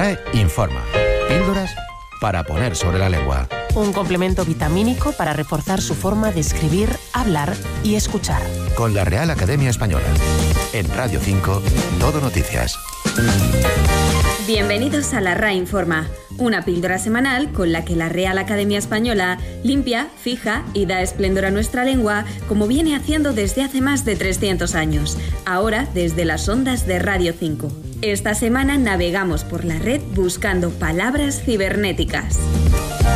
RAE informa. Píldoras para poner sobre la lengua. Un complemento vitamínico para reforzar su forma de escribir, hablar y escuchar. Con la Real Academia Española. En Radio 5, Todo Noticias. Bienvenidos a la RAE Informa, una píldora semanal con la que la Real Academia Española limpia, fija y da esplendor a nuestra lengua, como viene haciendo desde hace más de 300 años, ahora desde las ondas de Radio 5. Esta semana navegamos por la red buscando palabras cibernéticas.